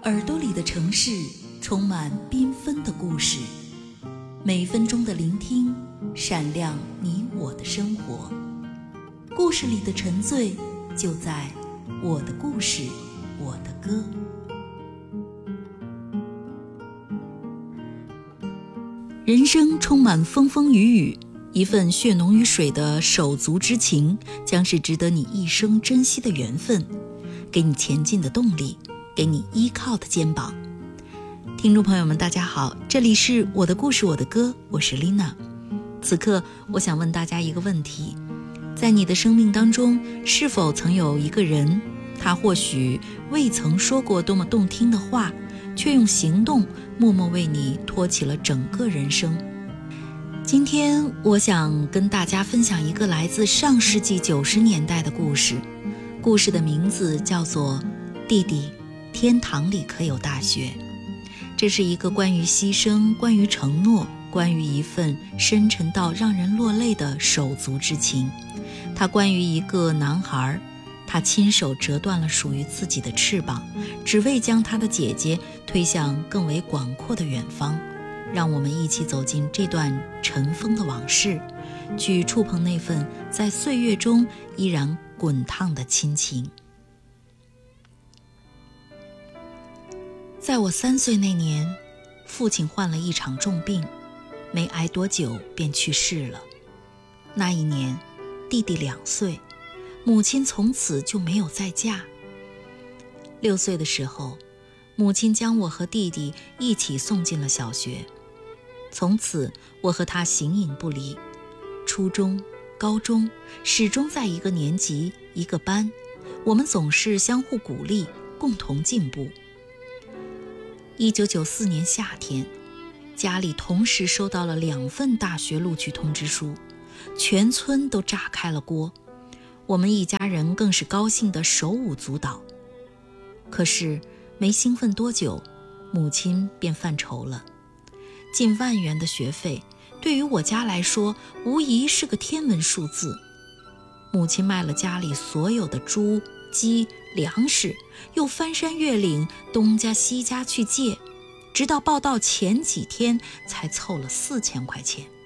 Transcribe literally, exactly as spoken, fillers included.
耳朵里的城市充满缤纷的故事，每分钟的聆听闪亮你我的生活。故事里的沉醉就在我的故事我的歌。人生充满风风雨雨，一份血浓于水的手足之情将是值得你一生珍惜的缘分，给你前进的动力，给你依靠的肩膀。听众朋友们大家好，这里是我的故事我的歌，我是 Lina。 此刻我想问大家一个问题，在你的生命当中，是否曾有一个人，他或许未曾说过多么动听的话，却用行动默默为你托起了整个人生。今天我想跟大家分享一个来自上世纪九十年代的故事，故事的名字叫做弟弟，天堂里可有大学。这是一个关于牺牲，关于承诺，关于一份深沉到让人落泪的手足之情。它关于一个男孩，他亲手折断了属于自己的翅膀，只为将他的姐姐推向更为广阔的远方。让我们一起走进这段尘封的往事，去触碰那份在岁月中依然滚烫的亲情。在我三岁那年，父亲患了一场重病，没挨多久便去世了。那一年弟弟两岁，母亲从此就没有再嫁。六岁的时候，母亲将我和弟弟一起送进了小学。从此我和他形影不离，初中、高中始终在一个年级一个班，我们总是相互鼓励，共同进步。一九九四年夏天，家里同时收到了两份大学录取通知书，全村都炸开了锅，我们一家人更是高兴得手舞足蹈。可是没兴奋多久，母亲便犯愁了。近万元的学费对于我家来说无疑是个天文数字。母亲卖了家里所有的猪鸡粮食，又翻山越岭东家西家去借，直到报到前几天才凑了四千块钱。